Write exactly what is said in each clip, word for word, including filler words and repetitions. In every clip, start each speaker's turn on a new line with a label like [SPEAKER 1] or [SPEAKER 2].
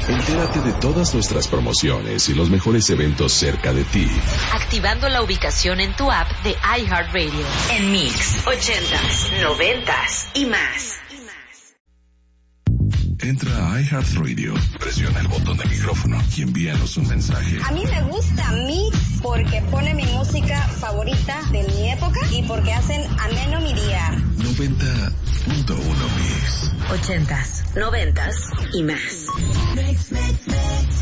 [SPEAKER 1] Entérate de todas nuestras promociones y los mejores eventos cerca de ti.
[SPEAKER 2] Activando la ubicación en tu app de iHeartRadio. En Mix, ochentas, noventas y más.
[SPEAKER 1] Entra a iHeartRadio, presiona el botón de micrófono y envíanos un mensaje.
[SPEAKER 3] A mí me gusta Mix porque pone mi música favorita de mi época y porque hacen ameno mi día.
[SPEAKER 1] noventa punto uno Mix.
[SPEAKER 2] Ochentas, noventas y más.
[SPEAKER 4] Mix, mix, mix.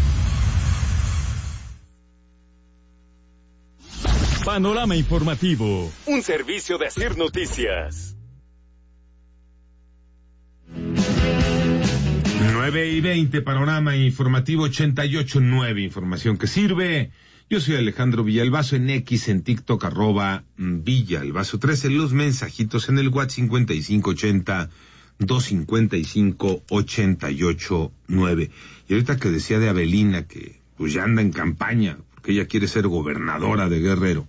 [SPEAKER 5] Panorama Informativo, un servicio de Asir Noticias.
[SPEAKER 6] nueve y veinte, Panorama Informativo ochenta y ocho punto nueve, información que sirve. Yo soy Alejandro Villalbazo, en X, en TikTok, arroba Villalbazo trece, los mensajitos en el WhatsApp cincuenta y cinco ochenta, doscientos cincuenta y cinco, ochenta y ocho nueve. Y ahorita que decía de Avelina, que pues ya anda en campaña, porque ella quiere ser gobernadora de Guerrero.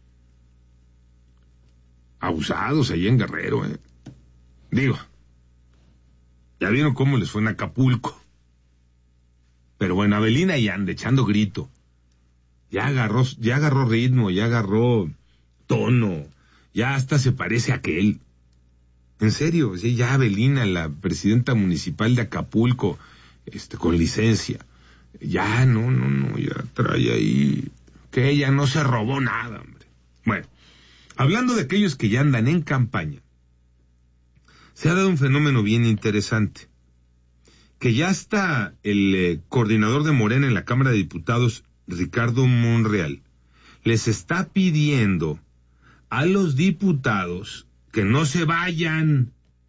[SPEAKER 6] Abusados allá en Guerrero, eh. Digo, ya vieron cómo les fue en Acapulco. Pero bueno, Avelina ya anda echando grito. Ya agarró, ya agarró ritmo, ya agarró tono. Ya hasta se parece a aquel. En serio, ya Avelina, la presidenta municipal de Acapulco, este, con licencia. Ya, no, no, no, ya trae ahí que ella no se robó nada, hombre. Bueno, hablando de aquellos que ya andan en campaña, se ha dado un fenómeno bien interesante, que ya está el eh, coordinador de Morena en la Cámara de Diputados, Ricardo Monreal, les está pidiendo a los diputados que no se vayan.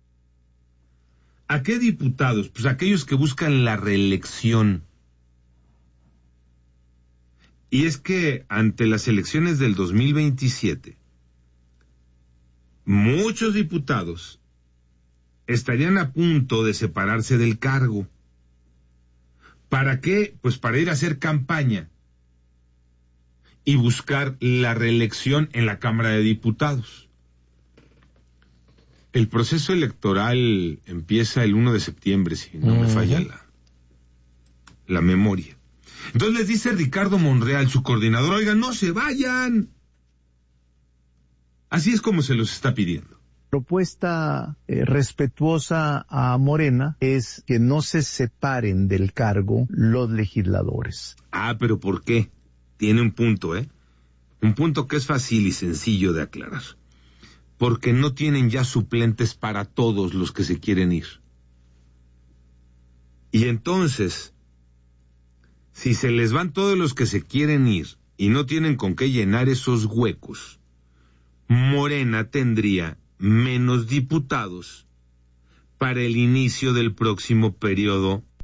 [SPEAKER 6] ¿A qué diputados? Pues aquellos que buscan la reelección. Y es que ante las elecciones del dos mil veintisiete, muchos diputados estarían a punto de separarse del cargo. ¿Para qué? Pues para ir a hacer campaña y buscar la reelección en la Cámara de Diputados. El proceso electoral empieza el primero de septiembre, si no me falla la, la memoria. Entonces les dice Ricardo Monreal, su coordinador, oigan, no se vayan. Así es como se los está pidiendo.
[SPEAKER 7] Propuesta eh, respetuosa a Morena es que no se separen del cargo los legisladores.
[SPEAKER 6] Ah, pero ¿por qué? Tiene un punto, ¿eh? Un punto que es fácil y sencillo de aclarar. Porque no tienen ya suplentes para todos los que se quieren ir. Y entonces, si se les van todos los que se quieren ir y no tienen con qué llenar esos huecos, Morena tendría menos diputados para el inicio del próximo periodo